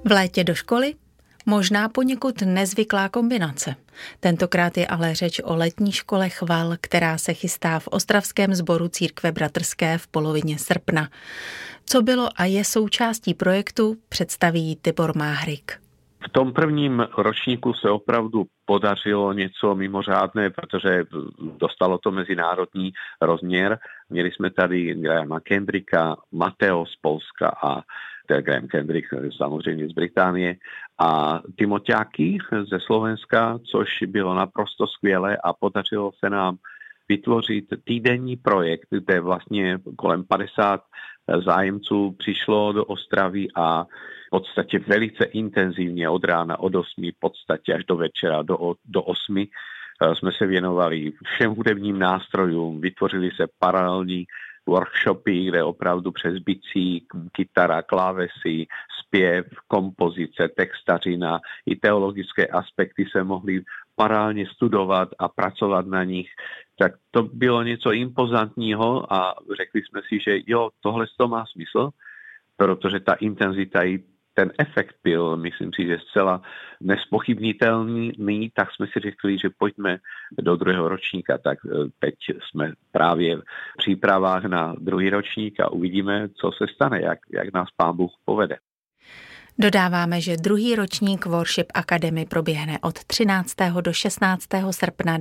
V létě do školy? Možná poněkud nezvyklá kombinace. Tentokrát je ale řeč o letní škole Chval, která se chystá v ostravském sboru Církve bratrské v polovině srpna. Co bylo a je součástí projektu, představí Tibor Máhrik. V tom prvním ročníku se opravdu podařilo něco mimořádné, protože dostalo to mezinárodní rozměr. Měli jsme tady Grahama Kendricka, Mateo z Polska a Graham Kendrick samozřejmě z Británie a Timoťáky ze Slovenska, což bylo naprosto skvělé a podařilo se nám vytvořit týdenní projekt, kde vlastně kolem 50 zájemců přišlo do Ostravy a v podstatě velice intenzivně od rána od 8 v podstatě až do večera do 8 jsme se věnovali všem hudebním nástrojům, vytvořili se paralelní workshopy, kde opravdu přes bicí, kytara, klávesy, zpěv, kompozice, textařina i teologické aspekty se mohly paralelně studovat a pracovat na nich. Tak to bylo něco impozantního a řekli jsme si, že jo, tohle to má smysl, protože ta intenzita i ten efekt byl, myslím si, že zcela nespochybnitelný, tak jsme si řekli, že pojďme do druhého ročníka. Tak teď jsme právě v přípravách na druhý ročník a uvidíme, co se stane, jak nás Pán Bůh povede. Dodáváme, že druhý ročník Worship Academy proběhne od 13. do 16. srpna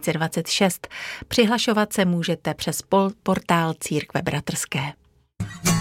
2026. Přihlašovat se můžete přes portál Církve bratrské.